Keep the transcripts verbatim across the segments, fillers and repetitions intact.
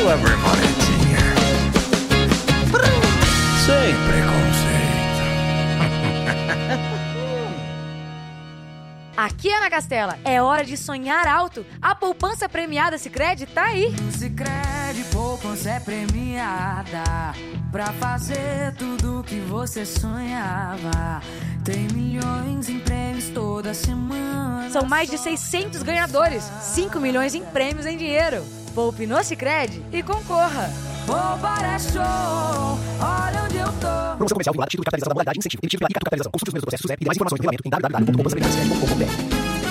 everybody here. Sem preconceito. Aqui é na Castela, é hora de sonhar alto. A poupança premiada Sicredi tá aí. Sicredi, poupança é premiada pra fazer tudo que você sonhava. Tem milhões em prêmios toda semana. São mais de seiscentos ganhadores, cinco milhões em prêmios em dinheiro. Poupe no Sicredi e concorra. Poupar é show, olha onde eu tô. Promoção comercial vinculada, título de capitalização da modalidade, incentivo, emitido pela capitalização. Consulte os meus processos e mais informações no regulamento em w w w ponto poupança premiada sicredi ponto com ponto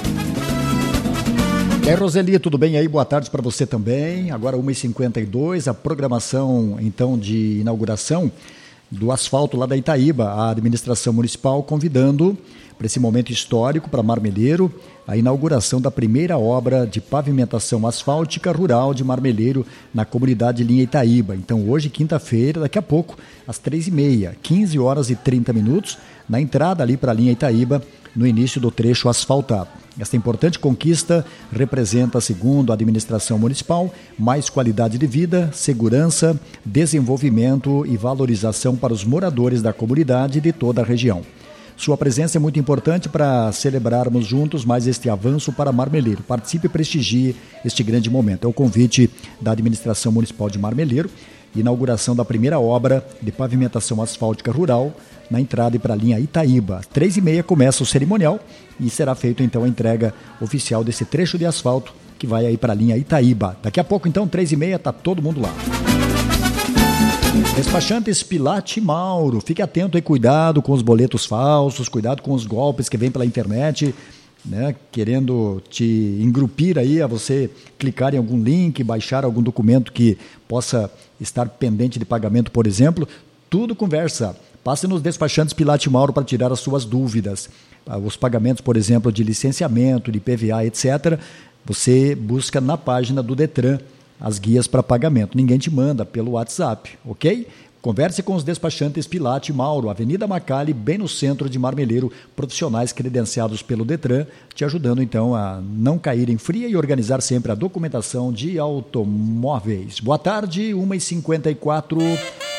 b r. É, Roseli, tudo bem aí? Boa tarde para você também. Agora uma e cinquenta e dois, a programação então de inauguração do asfalto lá da Itaíba, a administração municipal convidando para esse momento histórico para Marmeleiro a inauguração da primeira obra de pavimentação asfáltica rural de Marmeleiro na comunidade Linha Itaíba. Então hoje, quinta-feira, daqui a pouco, às três e meia, quinze horas e trinta minutos, na entrada ali para a Linha Itaíba, no início do trecho asfaltado. Esta importante conquista representa, segundo a administração municipal, mais qualidade de vida, segurança, desenvolvimento e valorização para os moradores da comunidade e de toda a região. Sua presença é muito importante para celebrarmos juntos mais este avanço para Marmeleiro. Participe e prestigie este grande momento. É o convite da administração municipal de Marmeleiro, inauguração da primeira obra de pavimentação asfáltica rural na entrada e para a linha Itaíba. Às três e meia começa o cerimonial e será feita então a entrega oficial desse trecho de asfalto que vai aí para a linha Itaíba. Daqui a pouco então, três e meia, está todo mundo lá. Despachantes Pilate Mauro, fique atento e cuidado com os boletos falsos, cuidado com os golpes que vêm pela internet, né, querendo te engrupir aí a você clicar em algum link, baixar algum documento que possa estar pendente de pagamento, por exemplo. Tudo conversa. Passe nos Despachantes Pilate Mauro para tirar as suas dúvidas. Os pagamentos, por exemplo, de licenciamento, de I P V A, etcétera, você busca na página do Detran as guias para pagamento. Ninguém te manda pelo WhatsApp, ok? Converse com os Despachantes Pilate Mauro, Avenida Macali, bem no centro de Marmeleiro, profissionais credenciados pelo Detran, te ajudando então a não cair em fria e organizar sempre a documentação de automóveis. Boa tarde, uma e cinquenta e quatro.